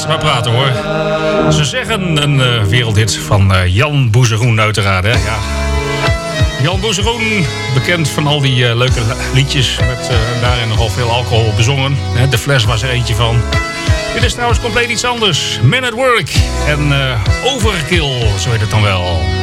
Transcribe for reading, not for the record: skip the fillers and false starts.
ze maar praten hoor. Ze zeggen een wereldhit van Jan Boezeroen uiteraard. Hè? Ja. Jan Boezeroen, bekend van al die leuke liedjes met daarin nogal veel alcohol bezongen. De Fles was er eentje van. Dit is trouwens compleet iets anders. Men at Work en Overkill, zo heet het dan wel.